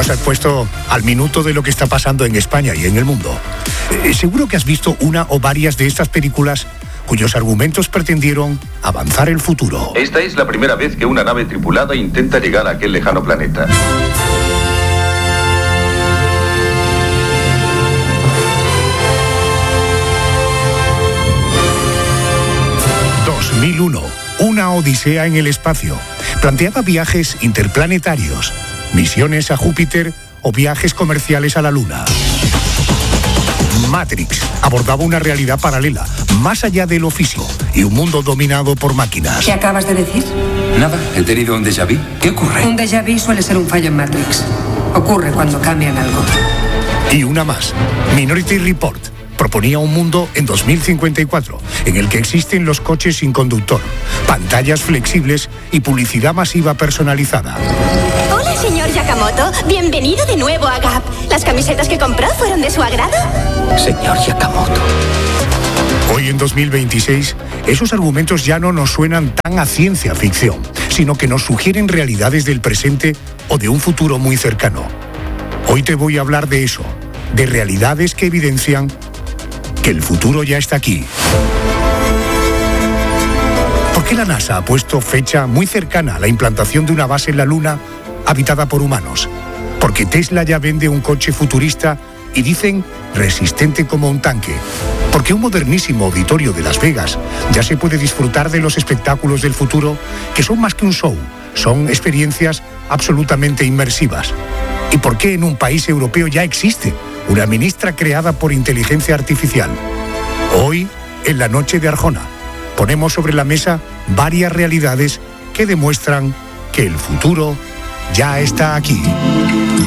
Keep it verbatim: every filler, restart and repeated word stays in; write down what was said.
nos has puesto al minuto de lo que está pasando en España y en el mundo. Eh, seguro que has visto una o varias de estas películas cuyos argumentos pretendieron avanzar el futuro. Esta es la primera vez que una nave tripulada intenta llegar a aquel lejano planeta. dos mil uno, una odisea en el espacio. Planteaba viajes interplanetarios, misiones a Júpiter o viajes comerciales a la Luna. Matrix abordaba una realidad paralela, más allá de lo físico, y un mundo dominado por máquinas. ¿Qué acabas de decir? Nada, he tenido un déjà vu. ¿Qué ocurre? Un déjà vu suele ser un fallo en Matrix. Ocurre cuando cambian algo. Y una más, Minority Report. Proponía un mundo en dos mil cincuenta y cuatro, en el que existen los coches sin conductor, pantallas flexibles y publicidad masiva personalizada. Hola, señor Yakamoto. Bienvenido de nuevo a Gap. ¿Las camisetas que compró fueron de su agrado? Señor Yakamoto. Hoy en dos mil veintiséis, esos argumentos ya no nos suenan tan a ciencia ficción, sino que nos sugieren realidades del presente o de un futuro muy cercano. Hoy te voy a hablar de eso, de realidades que evidencian que el futuro ya está aquí. ¿Por qué la NASA ha puesto fecha muy cercana a la implantación de una base en la Luna habitada por humanos? Porque Tesla ya vende un coche futurista y dicen resistente como un tanque. Porque un modernísimo auditorio de Las Vegas ya se puede disfrutar de los espectáculos del futuro, que son más que un show, son experiencias absolutamente inmersivas. ¿Y por qué en un país europeo ya existe una ministra creada por inteligencia artificial? Hoy, en la noche de Arjona, ponemos sobre la mesa varias realidades que demuestran que el futuro ya está aquí.